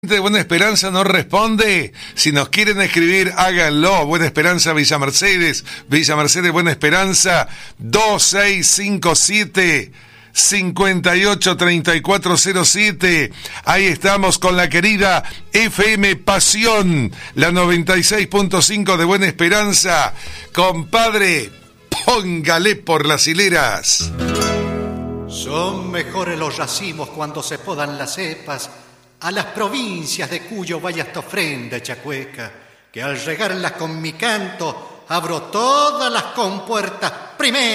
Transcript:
De Buena Esperanza no responde. Si nos quieren escribir, háganlo. Buena Esperanza, Villa Mercedes, Buena Esperanza, 2657 583407. Ahí estamos con la querida FM Pasión, la 96.5 de Buena Esperanza. Compadre, póngale por las hileras. Son mejores los racimos cuando se podan las cepas. A las provincias de Cuyo vaya esta ofrenda, Chacueca, que al regarlas con mi canto abro todas las compuertas primero.